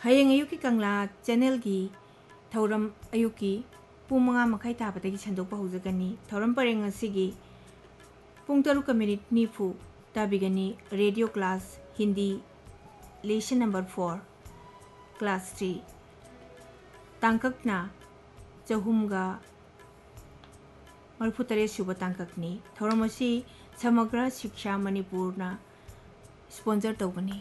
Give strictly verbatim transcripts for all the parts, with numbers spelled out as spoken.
Hayang ayuki kangla channel gi thauram ayuki pung manga makai tabadagi sandokpa hujagani thauram pareng asigi pung taruka minute nifu tabigani radio class Hindi lesson number four class three tangkakna chahumga marfutare suba tangkakni thauram asi samagra shiksha manipurna sponsor tawbani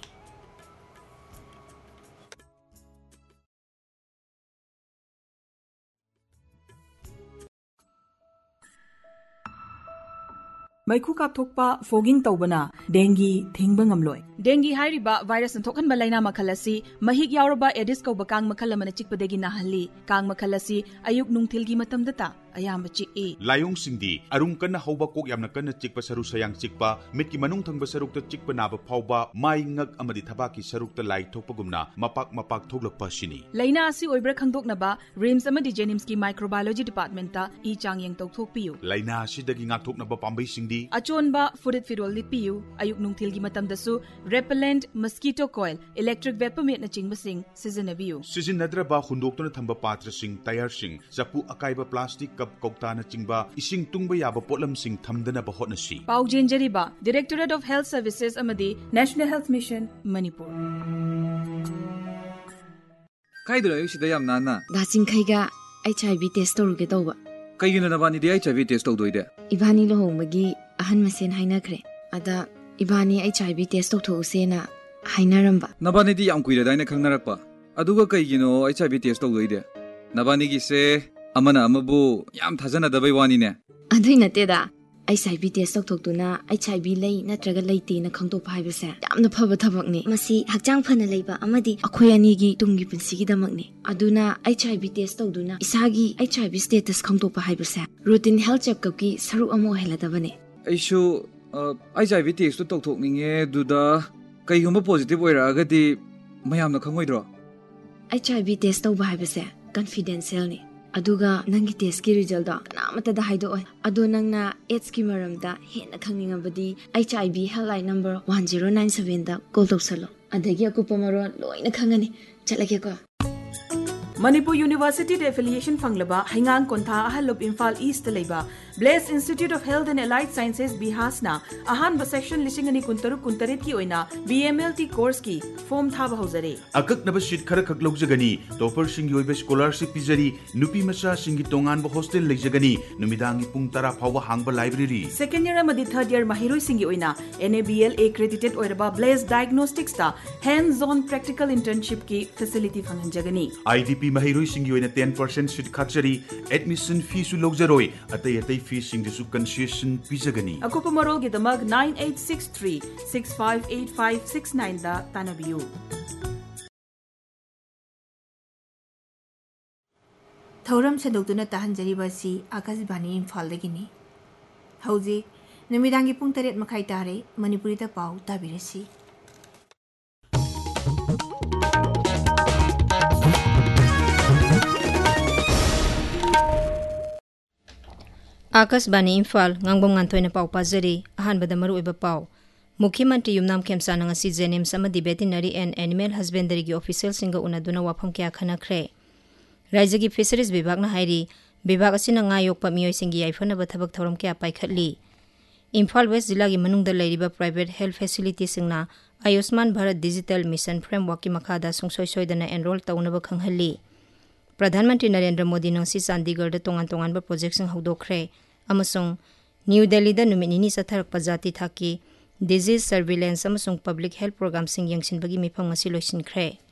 Maiku kapthokpa fogging tawbana dengue thingba ngamloi dengue hairiba virus thokhanba laina makhalasi mahik yauraba edis ko bakang makhalamana chikpadegi nahalli kang makhalasi ayuk nungthilgi matamdata ayamba chi layong singdi arung kana hauba kok yamna kana chikpa saru sayang chikpa mitki manung thangba sarukta chikpa naba phauba mai ngak amadi thabaki sarukta lai thokpagumna mapak mapak thoglakpa sini laina asi oibra khangdoknaba rims amadi jenims ki microbiology department ta i changyeng tokthokpiyu laina asidagi ngakthoknaba pambai singdi achonba furit firol lipiyu ayuk nungthilgi matamdasu repellent mosquito coil electric vapor met na chingbasing sizinabiyu sizinnadraba hundoktuna thamba patra sing tayar sing zapu akaiba plastic kap koktana chingba ising tungba yaba potlam sing thamdana ba hotnasi paujen jariba Directorate of Health Services amadi National Health Mission Manipur kaidura yusida yam nana daching khaiga H I V test toruge tawba kaigina nabani di H I V test tawdoide ibani lohongmagi ahan masen hainakre ada ibani H I V test tawthosena hainaramba nabani di yam kuira daina khangnarakpa aduga kaigino H I V test tawdoide nabani gi se amana amabu yam thajana dabai wani ne adui nateda H I V test tawthoktuna H I V lei natraga leite na khangtop haibase yamna phaba thabakni masi hakjang phana leiba amadi akhoi ani gi tungi punsigi damakni aduna H I V test tawduna isagi H I V status khangtop haibase routine health checkup ki saru amo heladabane aishu H I V test to tawthokninge duda kaigumba positive oiragadi mayamna khangoidro H I V test tawba haibase confidential ni aduga nangi test ki result da kanamata da haido oi adu nangna AIDS ki maramda hena khangingabadi H I V helpline number one zero nine seven da call tawsalo adagi akupamaro loina khangani chalage ko Manipur University de affiliation fanglaba Hingang Kontha Ahalop Imphal East Leiba Blaise Institute of Health and Allied Sciences Bihasna Ahanba section lishingani kuntaru kuntarit ki oina B M L T course ki form thaba hozare akak naba sheet khara khak logjagani topper sing yoibe scholarship pizari nupi macha singi tongan ba hostel legjagani numidangi pung tara phawba hangba library second year amadi third year mahiroi singi oina N A B L accredited oiraba Blaise Diagnostics ta hands on practical internship ki facility phanganjagani I D P mahiroi singi oina ten percent sheet khakjari admission fee su logjaroi atai atai fee sing su concession pizagani akupa marol gi damag nine eight six three six five eight five six nine da tanabiyu thauram sadokduna tahanjariba si akasbani imphal dagini hauji numidangi pung taret makhai tare manipuri ta pau tabirasi Akasbani Imphal ngangbom ngantoina pau pazari ahanbada maru iba pau Mukhimantri Yumnam Khemsana ngasi Jenim samadi veterinary and animal husbandry gi official singa unaduna wafam kya khana khre Raijagi fisheries bibhag na hairi bibhag asina nga yokpa miyoi singi yaifana ba thabak thoram kya paikhatli Imphal West jila gi manungda leiriba private health facility singna Ayushman Bharat Digital Mission Framework ki makhada sungsoi soidana enroll taunaba khanghalli Pradhan Mantri Narendra Modi nangsi Chandigarh da tongan tongan ba project sing hodokre amasung New Delhi da numit nini satharak pajati thaki disease surveillance amasung public health program sing yangsin bagi mifang ngasi loisin khre